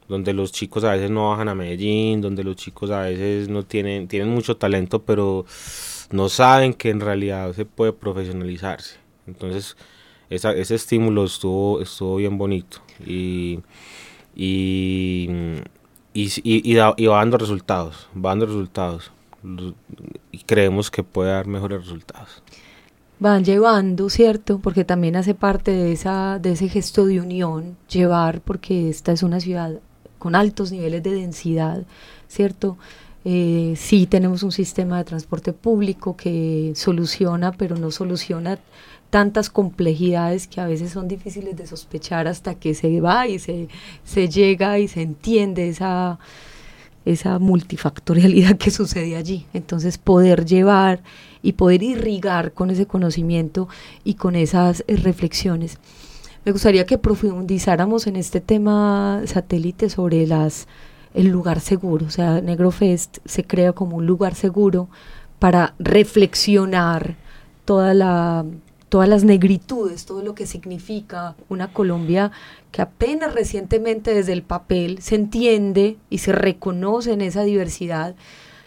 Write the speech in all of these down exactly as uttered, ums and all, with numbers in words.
donde los chicos a veces no bajan a Medellín, donde los chicos a veces no tienen, tienen mucho talento, pero no saben que en realidad se puede profesionalizarse. Entonces, esa, ese estímulo estuvo, estuvo bien bonito y, y, y, y, y, da, y va dando resultados, va dando resultados y creemos que puede dar mejores resultados. Van llevando, ¿cierto? Porque también hace parte de, esa, de ese gesto de unión, llevar, porque esta es una ciudad con altos niveles de densidad, ¿cierto? Eh, sí tenemos un sistema de transporte público que soluciona, pero no soluciona tantas complejidades que a veces son difíciles de sospechar hasta que se va y se, se llega y se entiende esa, esa multifactorialidad que sucede allí. Entonces poder llevar y poder irrigar con ese conocimiento y con esas eh, reflexiones. Me gustaría que profundizáramos en este tema satélite sobre las el lugar seguro. O sea, Negrofest se crea como un lugar seguro para reflexionar toda la, todas las negritudes, todo lo que significa una Colombia que apenas recientemente desde el papel se entiende y se reconoce en esa diversidad,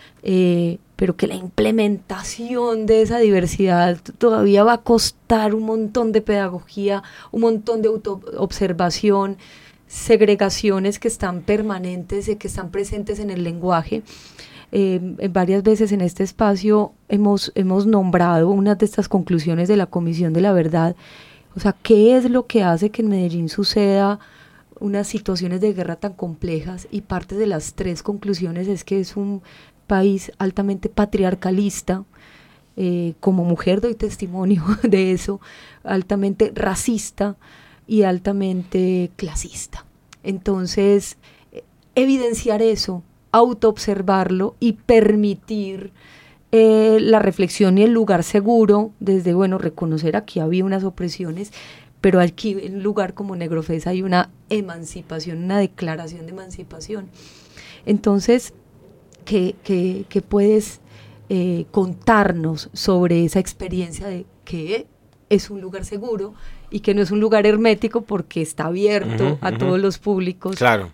eh, pero que la implementación de esa diversidad todavía va a costar un montón de pedagogía, un montón de autoobservación, segregaciones que están permanentes, que están presentes en el lenguaje. Eh, varias veces en este espacio hemos, hemos nombrado una de estas conclusiones de la Comisión de la Verdad. O sea, ¿qué es lo que hace que en Medellín suceda unas situaciones de guerra tan complejas? Y parte de las tres conclusiones es que es un país altamente patriarcalista. Eh, como mujer doy testimonio de eso, altamente racista y altamente clasista. Entonces, eh, evidenciar eso, autoobservarlo y permitir eh, la reflexión y el lugar seguro, desde, bueno, reconocer aquí había unas opresiones, pero aquí en un lugar como Negrofest hay una emancipación, una declaración de emancipación. Entonces, ¿qué, qué, qué puedes eh, contarnos sobre esa experiencia de que es un lugar seguro y que no es un lugar hermético porque está abierto Uh-huh, a uh-huh. todos los públicos? Claro.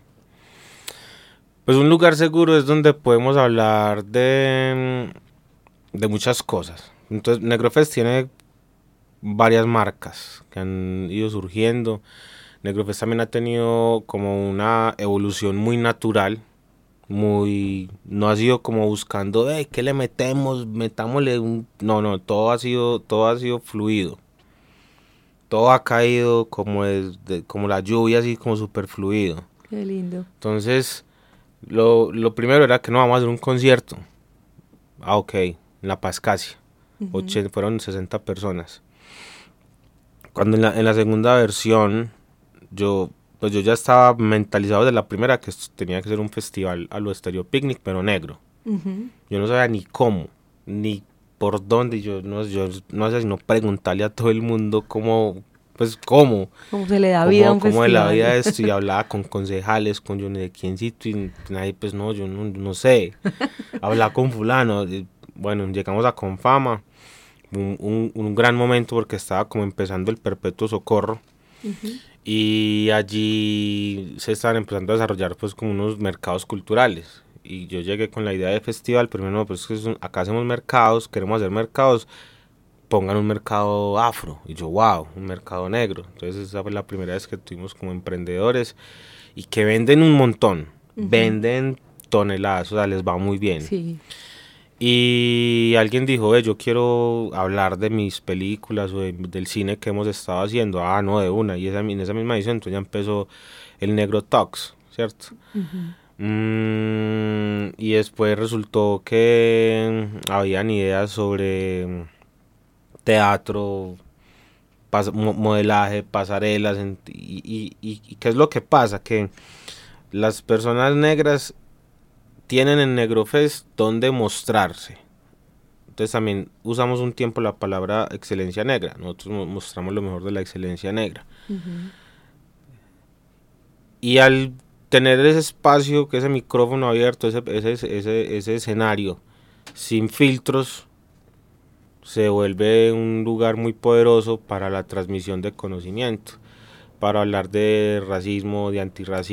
Pues un lugar seguro es donde podemos hablar de, de muchas cosas. Entonces, Negrofest tiene varias marcas que han ido surgiendo. Negrofest también ha tenido como una evolución muy natural, muy, no ha sido como buscando, hey, ¿qué le metemos? Metámosle un, no, no, todo ha sido, todo ha sido fluido. Todo ha caído como es, de, como la lluvia, así como súper fluido. Qué lindo. Entonces, lo, lo primero era que no vamos a hacer un concierto. Ah, ok, en La Paz casi. Uh-huh. Fueron sesenta personas. Cuando en la, en la segunda versión, yo pues yo ya estaba mentalizado de la primera que tenía que ser un festival a lo Estéreo Picnic, pero negro. Uh-huh. Yo no sabía ni cómo, ni por dónde, yo no, yo no sé sino preguntarle a todo el mundo cómo, pues cómo. ¿Cómo se le da cómo, vida a un cómo festival? de la vida esto, y hablaba con concejales, con yo de quiéncito, y nadie, pues no, yo no, no sé. Hablaba con fulano, y, bueno, llegamos a Confama, un, un, un gran momento porque estaba como empezando el Perpetuo Socorro. Uh-huh. Y allí se estaban empezando a desarrollar pues como unos mercados culturales, y yo llegué con la idea de festival, pero no, pues que un, acá hacemos mercados, queremos hacer mercados, pongan un mercado afro, y yo, wow, un mercado negro. Entonces esa fue la primera vez que tuvimos como emprendedores y que venden un montón, uh-huh. Venden toneladas, o sea, les va muy bien. Sí. Y alguien dijo, eh, yo quiero hablar de mis películas o de, del cine que hemos estado haciendo. Ah, no, de una. Y esa, en esa misma edición entonces ya empezó el Negro Talks, ¿cierto? Uh-huh. Mm, y después resultó que habían ideas sobre teatro, pas, modelaje, pasarelas. Y, y, y, y ¿qué es lo que pasa? Que las personas negras tienen en Negrofest donde mostrarse. Entonces también usamos un tiempo la palabra excelencia negra. Nosotros mostramos lo mejor de la excelencia negra. Uh-huh. Y al tener ese espacio, que ese micrófono abierto, ese, ese, ese, ese escenario sin filtros, se vuelve un lugar muy poderoso para la transmisión de conocimiento, para hablar de racismo, de antirracismo,